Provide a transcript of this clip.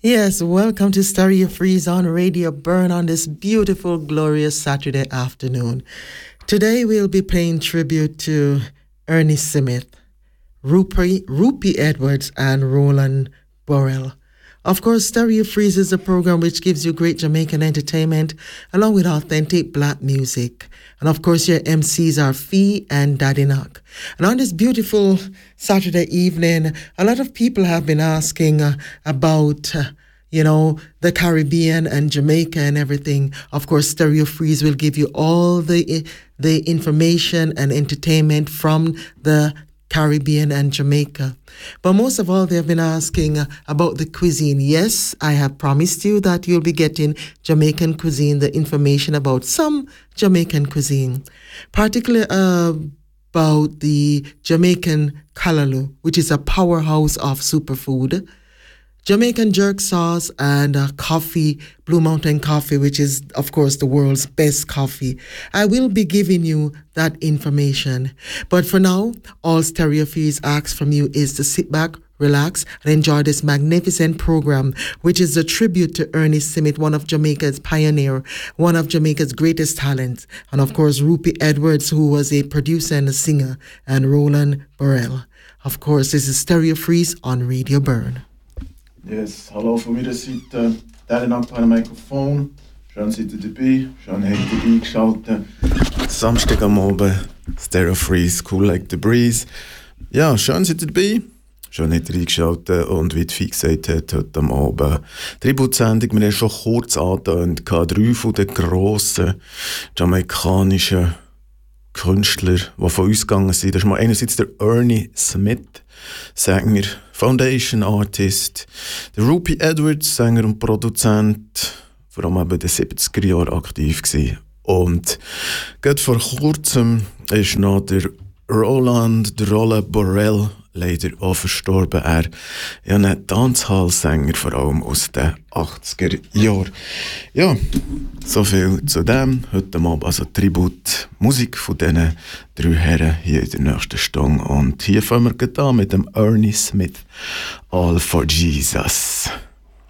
Yes, welcome to Stereo Freeze on Radio Burn on this beautiful, glorious Saturday afternoon. Today we'll be paying tribute to Ernie Smith, Rupi Edwards, and Roland Burrell. Of course, Stereo Freeze is a program which gives you great Jamaican entertainment along with authentic black music. And of course, your MCs are Fee and Daddy Knock. And on this beautiful Saturday evening, a lot of people have been asking about the Caribbean and Jamaica and everything. Of course, Stereo Freeze will give you all the information and entertainment from the Caribbean and Jamaica. But most of all, they have been asking about the cuisine. Yes, I have promised you that you'll be getting Jamaican cuisine, the information about some Jamaican cuisine, particularly about the Jamaican Callaloo, which is a powerhouse of superfood, Jamaican jerk sauce, and coffee, Blue Mountain Coffee, which is, of course, the world's best coffee. I will be giving you that information. But for now, all Stereo Freeze asks from you is to sit back, relax, and enjoy this magnificent program, which is a tribute to Ernie Smith, one of Jamaica's pioneer, one of Jamaica's greatest talents, and of course, Rupi Edwards, who was a producer and a singer, and Roland Burrell. Of course, this is Stereo Freeze on Radio Burn. Yes, hallo von meiner Seite, Daddy Knock bei dem Mikrofon. Schön seid ihr dabei, schön habt ihr eingeschaltet. Samstag am Abend, Stereo Freeze, Cool Like the Breeze. Ja, schön seid ihr dabei, schön habt ihr eingeschaltet und wie die Fee gesagt hat, heute am Abend Tributsendung. Wir haben schon kurz angetönt, 3 von den grossen jamaikanischen Künstler, die von uns gegangen sind. Das ist mal einerseits der Ernie Smith, Sänger, Foundation Artist, der Rupi Edwards, Sänger und Produzent, vor allem eben in den 70er Jahren aktiv gewesen. Und gerade vor kurzem ist noch der Roland Burrell leider auch verstorben. Er ist ein Dancehall-Sänger, vor allem aus den 80er Jahren. Ja, so viel zu dem. Heute Abend also Tribut, Musik von diesen 3 Herren hier in der nächsten Stunde. Und hier fangen wir an mit dem Ernie Smith, All for Jesus.